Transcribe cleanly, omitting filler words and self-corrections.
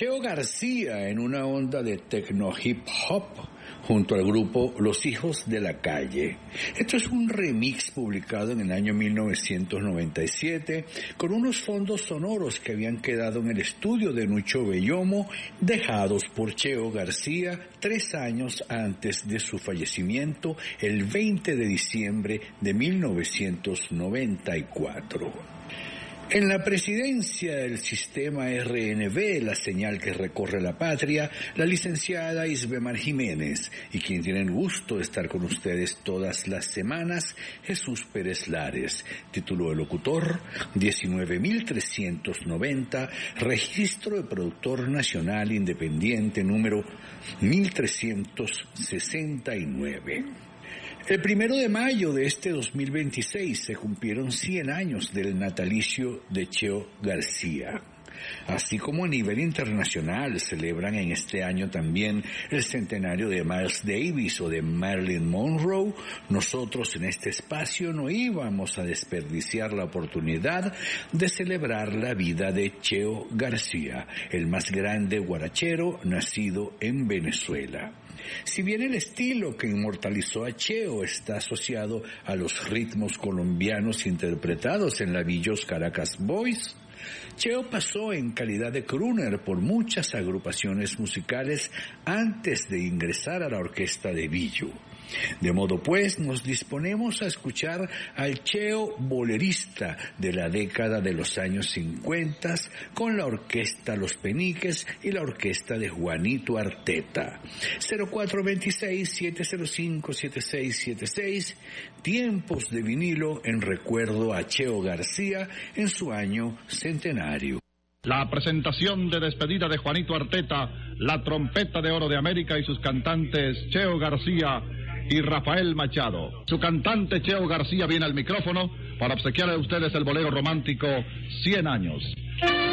Cheo García en una onda de techno hip hop junto al grupo Los Hijos de la Calle. Esto es un remix publicado en el año 1997 con unos fondos sonoros que habían quedado en el estudio de Nucho Bellomo, dejados por Cheo García 3 años antes de su fallecimiento, el 20 de diciembre de 1994. En la presidencia del sistema RNB, la señal que recorre la patria, la licenciada Isbemar Jiménez, y quien tiene el gusto de estar con ustedes todas las semanas, Jesús Pérez Lares, título de locutor 19.390, registro de productor nacional independiente número 1369. El 1 de mayo de este 2026 se cumplieron 100 años del natalicio de Cheo García. Así como a nivel internacional celebran en este año también el centenario de Miles Davis o de Marilyn Monroe, nosotros en este espacio no íbamos a desperdiciar la oportunidad de celebrar la vida de Cheo García, el más grande guarachero nacido en Venezuela. Si bien el estilo que inmortalizó a Cheo está asociado a los ritmos colombianos interpretados en la Villos Caracas Boys, Cheo pasó en calidad de crooner por muchas agrupaciones musicales antes de ingresar a la orquesta de Billo. De modo pues, nos disponemos a escuchar al Cheo bolerista de la década de los años 50 con la orquesta Los Peniques y la orquesta de Juanito Arteta. 0426-705-7676, tiempos de vinilo en recuerdo a Cheo García en su año centenario. La presentación de despedida de Juanito Arteta, la trompeta de oro de América y sus cantantes Cheo García y Rafael Machado. Su cantante Cheo García viene al micrófono para obsequiar a ustedes el bolero romántico 100 años.